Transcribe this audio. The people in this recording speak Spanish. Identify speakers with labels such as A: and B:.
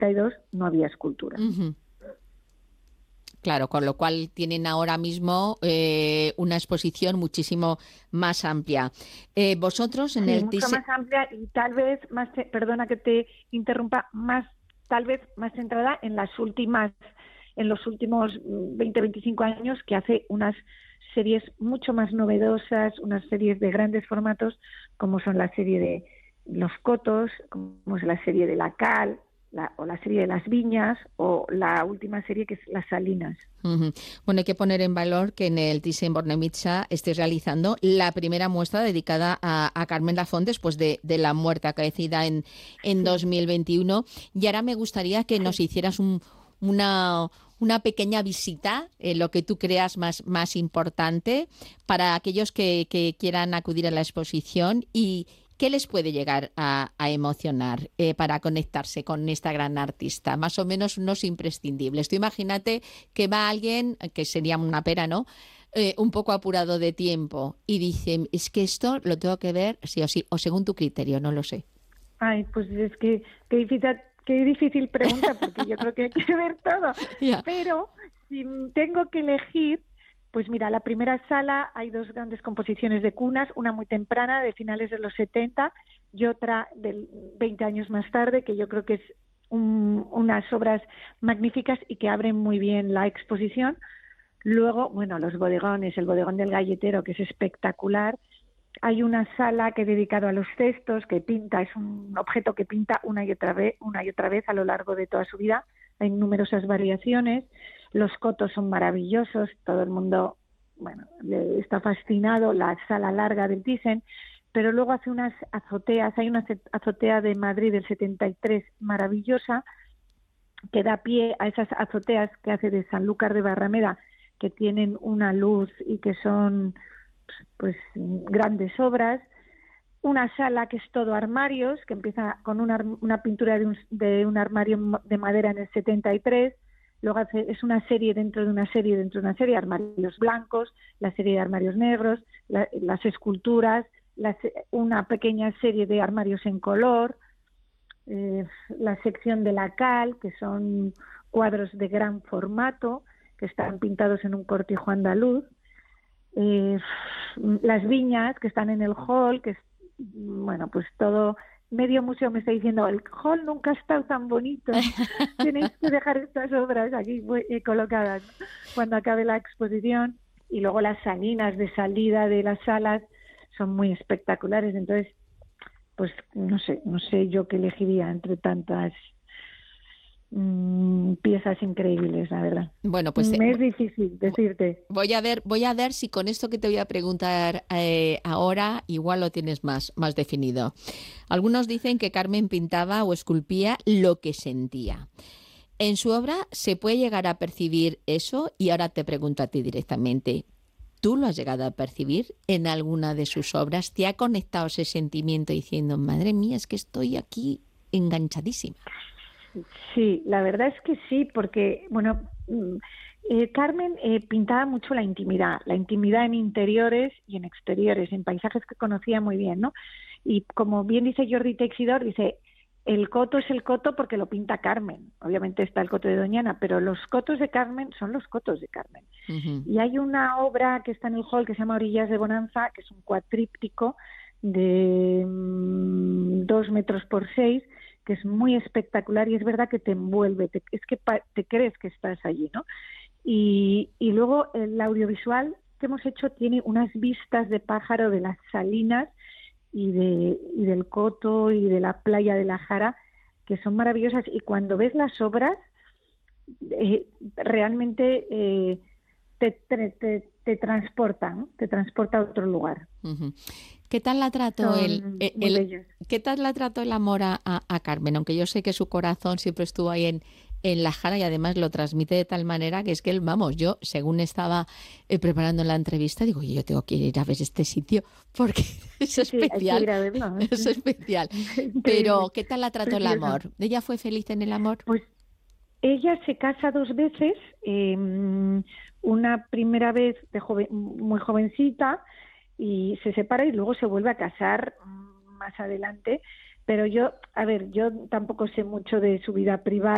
A: 72 no había escultura.
B: Ujú. Claro, con lo cual tienen ahora mismo una exposición muchísimo más amplia. Vosotros en
A: Sí,
B: el
A: mucho más amplia y tal vez más, perdona que te interrumpa, tal vez más centrada en los últimos 20-25 años, que hace unas series mucho más novedosas, unas series de grandes formatos, como son la serie de Los Cotos, como es la serie de La Cal, o la serie de Las Viñas, o la última serie que es Las Salinas.
B: Ujú. Bueno, hay que poner en valor que en el Thyssen-Bornemisza estéis realizando la primera muestra dedicada a Carmen Lafont después de la muerte acaecida en
A: Sí,
B: 2021. Y ahora me gustaría que nos
A: sí.
B: hicieras una pequeña visita, lo que tú creas más importante para aquellos que quieran acudir a la exposición y qué les puede llegar a emocionar para conectarse con esta gran artista. Más o menos unos imprescindibles. Tú imagínate que va alguien, que sería una pena, ¿no? Un poco apurado de tiempo y dice, es que esto lo tengo que ver sí o sí, o según tu criterio, no lo sé.
A: Ay, pues es que qué difícil pregunta, porque yo creo que hay que ver todo.
B: Ya.
A: Pero si tengo que elegir, pues mira, la primera sala hay dos grandes composiciones de cunas, una muy temprana, de finales de los 70, y otra de 20 años más tarde, que yo creo que es unas obras magníficas y que abren muy bien la exposición. Luego, bueno, los bodegones, el bodegón del Galletero, que es espectacular. Hay una sala que he dedicado a los cestos, que pinta, es un objeto que pinta una y otra vez a lo largo de toda su vida. Hay numerosas variaciones. Los cotos son maravillosos, todo el mundo, bueno, le está fascinado, la sala larga del Thyssen, pero luego hace unas azoteas, hay una azotea de Madrid del 73 maravillosa, que da pie a esas azoteas que hace de Sanlúcar de Barrameda, que tienen una luz y que son pues grandes obras. Una sala que es todo armarios, que empieza con una pintura de un armario de madera en el 73, luego es una serie dentro de una serie dentro de una serie, armarios blancos, la serie de armarios negros, las esculturas, una pequeña serie de armarios en color, la sección de La Cal, que son cuadros de gran formato, que están pintados en un cortijo andaluz, eh, las viñas que están en el hall, que es, bueno, pues todo, medio museo me está diciendo, el hall nunca ha estado tan bonito, tenéis que dejar estas obras aquí colocadas, ¿no?, cuando acabe la exposición. Y luego las salinas de salida de las salas son muy espectaculares, entonces pues no sé yo qué elegiría entre tantas piezas increíbles, la verdad.
B: Bueno, pues
A: Me es difícil decirte.
B: voy a ver si con esto que te voy a preguntar ahora igual lo tienes más definido. Algunos dicen que Carmen pintaba o esculpía lo que sentía. En su obra se puede llegar a percibir eso y ahora te pregunto a ti directamente. ¿Tú lo has llegado a percibir en alguna de sus obras? ¿Te ha conectado ese sentimiento diciendo, madre mía, es que estoy aquí enganchadísima?
A: Sí, la verdad es que sí, porque, bueno, Carmen pintaba mucho la intimidad en interiores y en exteriores, en paisajes que conocía muy bien, ¿no? Y como bien dice Jordi Teixidor, dice, el coto es el coto porque lo pinta Carmen. Obviamente está el coto de Doñana, pero los cotos de Carmen son los cotos de Carmen.
B: Ujú.
A: Y hay una obra que está en el hall que se llama Orillas de Bonanza, que es un cuatríptico de 2 metros por 6, que es muy espectacular y es verdad que te envuelve, es que te crees que estás allí, ¿no? Y luego el audiovisual que hemos hecho tiene unas vistas de pájaro de las salinas y del Coto y de la playa de la Jara, que son maravillosas, y cuando ves las obras realmente te transporta, ¿no? Te transporta a otro lugar.
B: Ujú. ¿Qué tal la trató
A: Son muy bellos.
B: qué tal la trató el amor a Carmen? Aunque yo sé que su corazón siempre estuvo ahí en la Jara y además lo transmite de tal manera que es que él, vamos, yo según estaba preparando la entrevista, digo, yo tengo que ir a ver este sitio porque es
A: Sí, sí, hay que
B: especial,
A: ir a verlo.
B: es especial.
A: Increíble,
B: Pero, ¿qué tal la trató el
A: precioso.
B: amor? ¿Ella fue feliz en el amor?
A: Pues ella se casa 2 veces, una primera vez de muy jovencita, y se separa y luego se vuelve a casar más adelante. Pero yo, a ver, yo tampoco sé mucho de su vida privada.